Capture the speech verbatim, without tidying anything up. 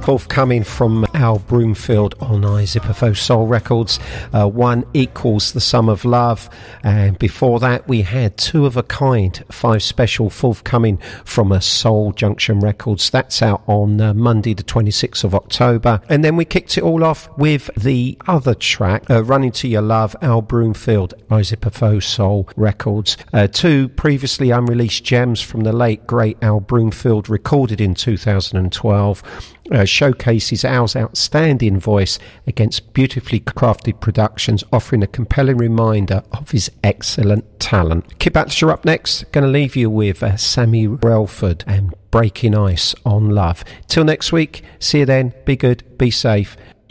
Forthcoming from Al Broomfield on iZipperfo Soul Records, uh, One Equals the Sum of Love, and before that we had Two of a Kind, Five Special, forthcoming from a Soul Junction Records. That's out on uh, Monday the twenty-sixth of October. And then we kicked it all off with the other track, uh, Running to Your Love, Al Broomfield, iZipperfo Soul Records. Uh, two previously unreleased gems from the late great Al Broomfield, recorded in two thousand twelve. Uh, showcases Al's outstanding voice against beautifully crafted productions, offering a compelling reminder of his excellent talent. Kid Butler up next. Going to leave you with uh, Sammy Relford and Breaking Ice on Love. Till next week, see you then. Be good, be safe.